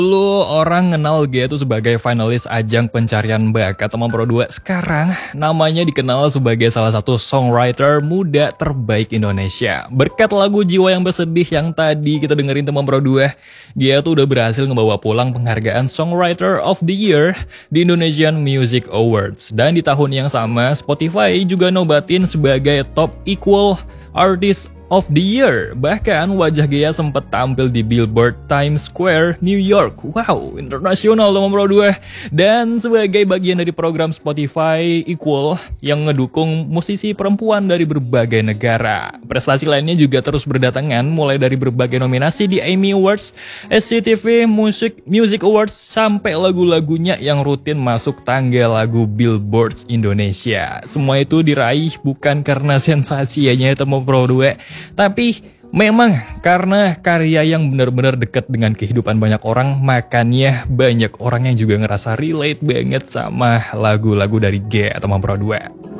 Dulu orang kenal Gia itu sebagai finalis ajang pencarian bakat Teman Pro 2. Sekarang namanya dikenal sebagai salah satu songwriter muda terbaik Indonesia. Berkat lagu Jiwa yang Bersedih yang tadi kita dengerin Teman Pro 2, Gia tuh udah berhasil ngebawa pulang penghargaan Songwriter of the Year di Indonesian Music Awards. Dan di tahun yang sama, Spotify juga nobatin sebagai Top Equal Artist of the Year. Bahkan wajah Gia sempat tampil di Billboard Times Square, New York. Wow, internasional Teman Pro 2. Dan sebagai bagian dari program Spotify Equal yang ngedukung musisi perempuan dari berbagai negara. Prestasi lainnya juga terus berdatangan, mulai dari berbagai nominasi di Emmy Awards, SCTV Music Awards, sampai lagu-lagunya yang rutin masuk tangga lagu Billboard Indonesia. Semua itu diraih bukan karena sensasinya Teman Pro 2, tapi memang karena karya yang benar-benar dekat dengan kehidupan banyak orang, makanya banyak orang yang juga ngerasa relate banget sama lagu-lagu dari G atau Teman Pro 2.